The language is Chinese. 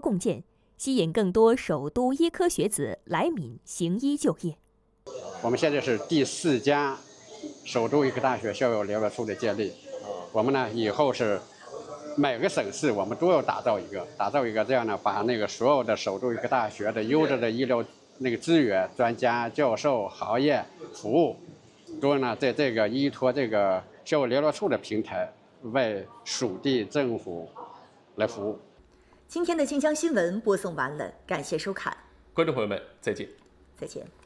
共建，吸引更多首都医科学子来闽行医就业。 我们现在是第4家首都医科大学校友联络处的建立，我们呢以后是每个省市我们都要打造一个，这样呢把那个所有的首都医科大学的优质的医疗那个资源、专家、教授、行业服务，都呢在这个依托这个校友联络处的平台为属地政府来服务。 今天的晋江新闻播送完了，感谢收看， 观众朋友们再见。 再见。